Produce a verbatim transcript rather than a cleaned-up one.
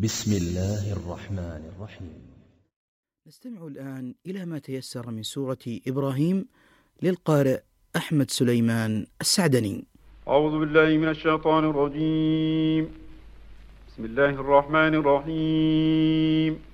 بسم الله الرحمن الرحيم. نستمع الآن إلى ما تيسر من سورة إبراهيم للقارئ أحمد سليمان السعدني. أعوذ بالله من الشيطان الرجيم. بسم الله الرحمن الرحيم.